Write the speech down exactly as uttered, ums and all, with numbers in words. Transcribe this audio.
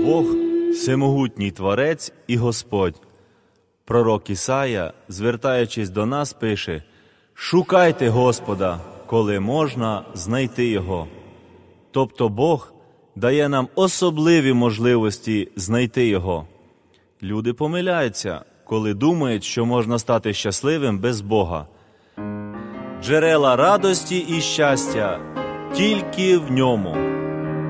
Бог – всемогутній Творець і Господь. Пророк Ісая, звертаючись до нас, пише: «Шукайте Господа, коли можна знайти Його». Тобто Бог дає нам особливі можливості знайти Його. Люди помиляються, коли думають, що можна стати щасливим без Бога. Джерела радості і щастя тільки в Ньому.